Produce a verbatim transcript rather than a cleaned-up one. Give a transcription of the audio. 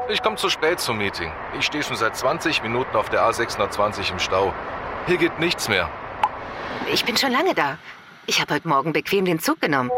Ich komme zu spät zum Meeting. Ich stehe schon seit zwanzig Minuten auf der A sechshundertzwanzig im Stau. Hier geht nichts mehr. Ich bin schon lange da. Ich habe heute Morgen bequem den Zug genommen.